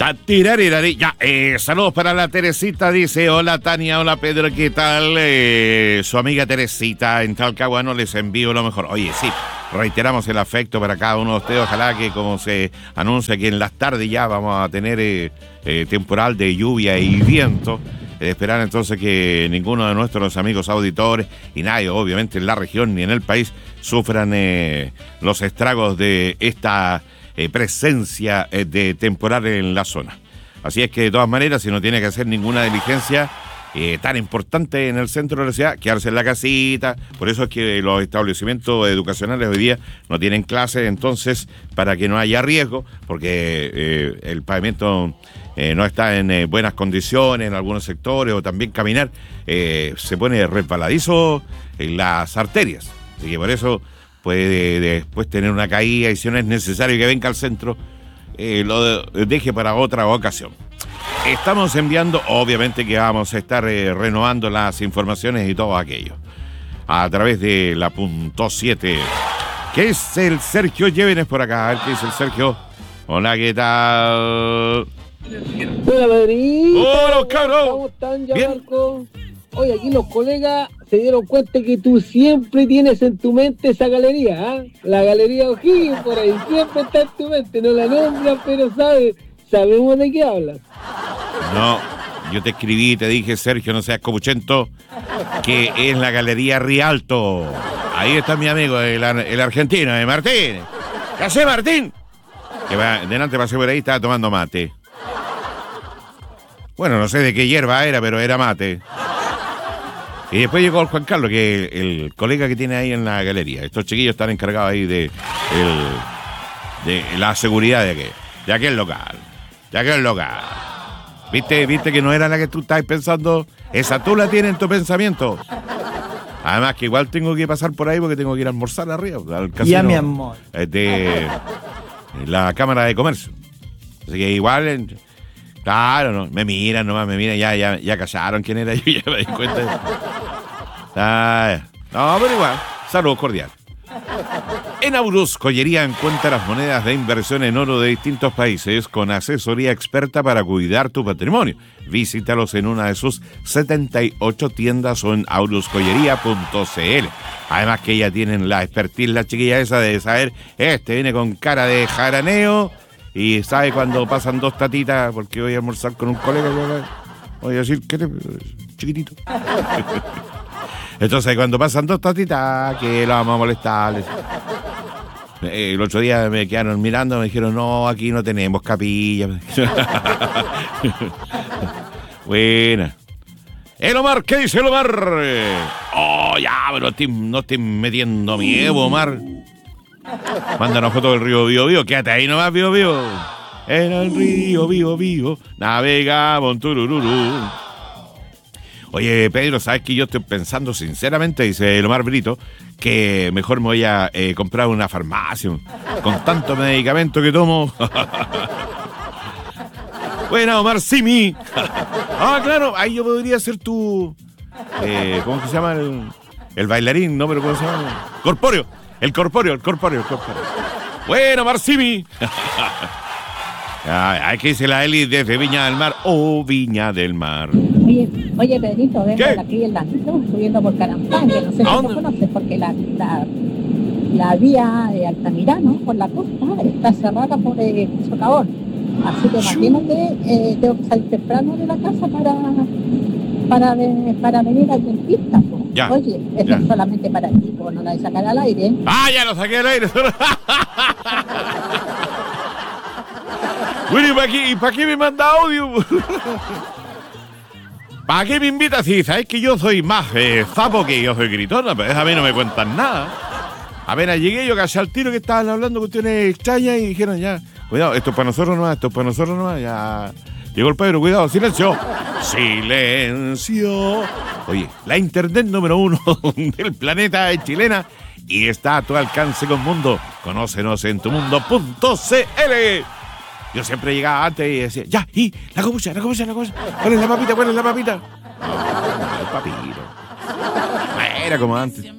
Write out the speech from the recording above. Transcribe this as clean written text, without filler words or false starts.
Ya, saludos para la Teresita, dice, hola Tania, hola Pedro, ¿qué tal? Su amiga Teresita en Talcahuano les envío lo mejor. Oye, sí, reiteramos el afecto para cada uno de ustedes, ojalá que como se anuncia que en las tardes ya vamos a tener temporal de lluvia y viento, esperar entonces que ninguno de nuestros amigos auditores y nadie, obviamente en la región ni en el país, sufran los estragos de esta presencia de temporal en la zona. Así es que de todas maneras, si no tiene que hacer ninguna diligencia tan importante en el centro de la ciudad, quedarse en la casita. Por eso es que los establecimientos educacionales hoy día no tienen clases, entonces, para que no haya riesgo, porque el pavimento no está en buenas condiciones en algunos sectores, o también caminar se pone resbaladizo en las arterias. Así que por eso puede después tener una caída, y si no es necesario que venga al centro, lo deje para otra ocasión. Estamos enviando, obviamente que vamos a estar renovando las informaciones y todo aquello a través de la punto 7. ¿Qué es el Sergio Llévenes por acá? A ver qué es el Sergio. Hola, ¿qué tal? Hola, Madrid. Hola, cabrón. ¿Cómo están, ya, Bien. Marco? Oye, aquí los colegas se dieron cuenta que tú siempre tienes en tu mente esa galería, ¿ah? La galería O'Higgins, por ahí, siempre está en tu mente, no la nombras, pero sabemos de qué hablas. No, yo te escribí, te dije, Sergio, no seas copuchento, que es la Galería Rialto. Ahí está mi amigo, el argentino, Martín. ¿Qué hace, Martín? Que va, delante pasé por ahí, estaba tomando mate. Bueno, no sé de qué hierba era, pero era mate. Y después llegó el Juan Carlos, que es el colega que tiene ahí en la galería. Estos chiquillos están encargados ahí de la seguridad de aquel local. ¿Viste que no era la que tú estás pensando? Esa tú la tienes en tu pensamiento. Además que igual tengo que pasar por ahí porque tengo que ir a almorzar arriba al casino. Ya, mi amor. De la Cámara de Comercio. Así que igual, claro, no, me miran, ya callaron quién era yo, ya me di cuenta. No, pero igual, saludos cordiales. En Aurus Joyería encuentra las monedas de inversión en oro de distintos países con asesoría experta para cuidar tu patrimonio. Visítalos en una de sus 78 tiendas o en aurusjoyería.cl. Además que ya tienen la expertise, la chiquilla esa de saber, viene con cara de jaraneo y sabe cuando pasan dos tatitas, porque voy a almorzar con un colega, voy a decir, ¿qué te... chiquitito? Entonces cuando pasan dos tatitas, que lo vamos a molestar. El otro día me quedaron mirando, me dijeron, no, aquí no tenemos capilla. Buena. El Omar, ¿qué dice el Omar? Ya, pero no estoy metiendo miedo, Omar. Mándanos fotos del río Bío Bío, quédate ahí nomás, Bío Bío. En el río Bío Bío, navegamos, turururú. Oye, Pedro, ¿sabes que yo estoy pensando sinceramente, dice el Omar Brito, que mejor me voy a comprar una farmacia con tanto medicamento que tomo? Bueno, Omar Simi. Claro, ahí yo podría ser tu... ¿cómo se llama? El bailarín, ¿no? Pero ¿cómo se llama? Corpóreo. El corpóreo. Bueno, Omar Simi. Hay que dice la Eli desde Viña del Mar. Viña del Mar. Oye, Pedrito, vengo ¿Qué? de aquí en Landito, subiendo por Carampán, que no sé si lo conoces, porque la vía de Altamirano por la costa está cerrada por el socavón. Así que imagínate, tengo que salir temprano de la casa para venir al dentista. Ya, Oye, esto es solamente para ti, no la de sacar al aire. Ya lo saqué al aire. Bueno, ¿y para qué me manda audio? ¿Para qué me invitas? Si sabes que yo soy más sapo que yo soy gritona, pero a mí no me cuentan nada. Apenas llegué, yo casi al tiro que estaban hablando cuestiones extrañas y dijeron ya, cuidado, esto es para nosotros nomás, ya. Llegó el Pedro, cuidado, silencio. Silencio. Oye, la internet número 1 del planeta es chilena y está a tu alcance con Mundo. Conócenos en tumundo.cl. Yo siempre llegaba antes y decía, ya, y la copucha. ¿Cuál es la papita? No, el papito. No era como antes.